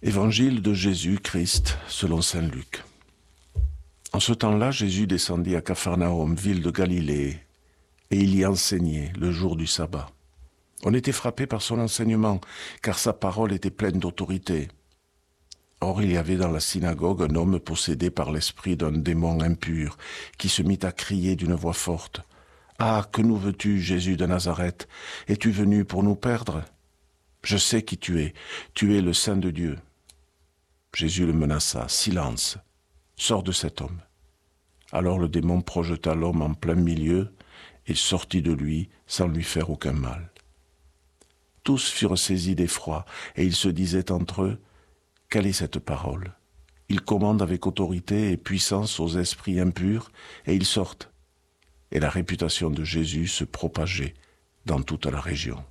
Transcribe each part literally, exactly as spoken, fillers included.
Évangile de Jésus-Christ selon saint Luc. En ce temps-là, Jésus descendit à Capharnaüm, ville de Galilée, et il y enseignait le jour du sabbat. On était frappé par son enseignement, car sa parole était pleine d'autorité. Or, il y avait dans la synagogue un homme possédé par l'esprit d'un démon impur, qui se mit à crier d'une voix forte. « Ah, que nous veux-tu, Jésus de Nazareth? Es-tu venu pour nous perdre? Je sais qui tu es, tu es le Saint de Dieu. » Jésus le menaça. « Silence, sors de cet homme. » Alors le démon projeta l'homme en plein milieu et sortit de lui sans lui faire aucun mal. Tous furent saisis d'effroi et ils se disaient entre eux, « Quelle est cette parole? Il commande avec autorité et puissance aux esprits impurs et ils sortent. » Et la réputation de Jésus se propageait dans toute la région.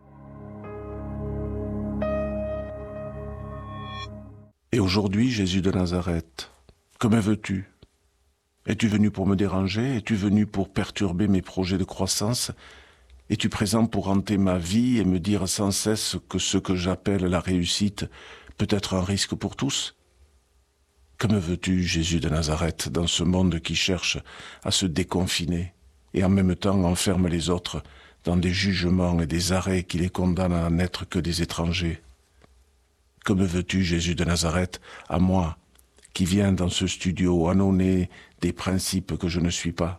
Et aujourd'hui, Jésus de Nazareth, que me veux-tu? Es-tu venu pour me déranger? Es-tu venu pour perturber mes projets de croissance? Es-tu présent pour hanter ma vie et me dire sans cesse que ce que j'appelle la réussite peut être un risque pour tous? Que me veux-tu, Jésus de Nazareth, dans ce monde qui cherche à se déconfiner et en même temps enferme les autres dans des jugements et des arrêts qui les condamnent à n'être que des étrangers? Que me veux-tu, Jésus de Nazareth, à moi, qui viens dans ce studio annoncer des principes que je ne suis pas?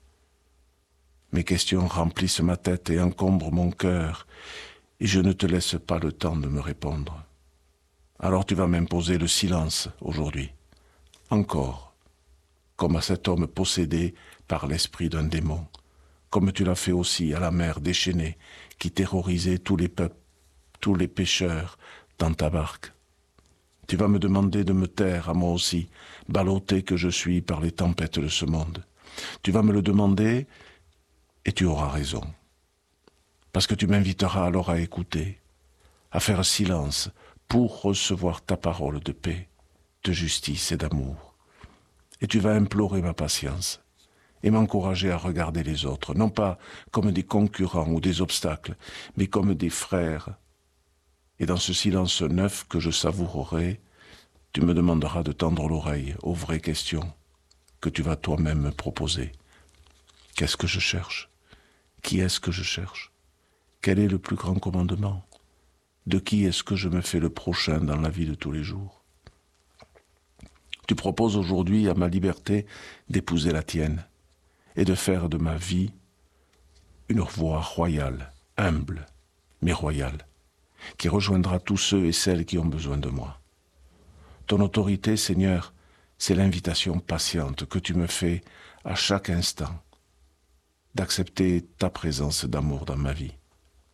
Mes questions remplissent ma tête et encombrent mon cœur, et je ne te laisse pas le temps de me répondre. Alors tu vas m'imposer le silence aujourd'hui, encore, comme à cet homme possédé par l'esprit d'un démon, comme tu l'as fait aussi à la mer déchaînée qui terrorisait tous les peuples, tous les pécheurs, dans ta barque. Tu vas me demander de me taire à moi aussi, ballotté que je suis par les tempêtes de ce monde. Tu vas me le demander et tu auras raison. Parce que tu m'inviteras alors à écouter, à faire silence pour recevoir ta parole de paix, de justice et d'amour. Et tu vas implorer ma patience et m'encourager à regarder les autres, non pas comme des concurrents ou des obstacles, mais comme des frères. Et dans ce silence neuf que je savourerai, tu me demanderas de tendre l'oreille aux vraies questions que tu vas toi-même me proposer. Qu'est-ce que je cherche? Qui est-ce que je cherche? Quel est le plus grand commandement? De qui est-ce que je me fais le prochain dans la vie de tous les jours? Tu proposes aujourd'hui à ma liberté d'épouser la tienne et de faire de ma vie une voie royale, humble, mais royale, qui rejoindra tous ceux et celles qui ont besoin de moi. Ton autorité, Seigneur, c'est l'invitation patiente que tu me fais à chaque instant d'accepter ta présence d'amour dans ma vie.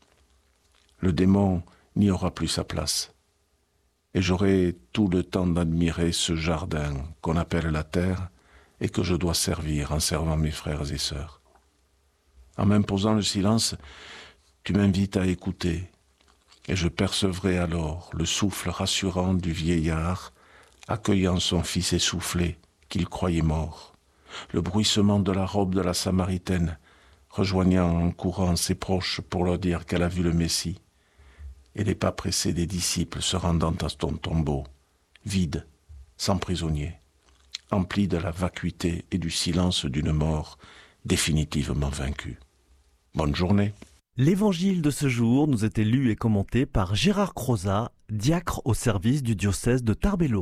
Le démon n'y aura plus sa place et j'aurai tout le temps d'admirer ce jardin qu'on appelle la terre et que je dois servir en servant mes frères et sœurs. En m'imposant le silence, tu m'invites à écouter. Et je percevrai alors le souffle rassurant du vieillard accueillant son fils essoufflé qu'il croyait mort, le bruissement de la robe de la Samaritaine rejoignant en courant ses proches pour leur dire qu'elle a vu le Messie, et les pas pressés des disciples se rendant à son tombeau, vide, sans prisonnier, empli de la vacuité et du silence d'une mort définitivement vaincue. Bonne journée. L'évangile de ce jour nous était lu et commenté par Gérard Crozat, diacre au service du diocèse de Tarbes-et-Lourdes.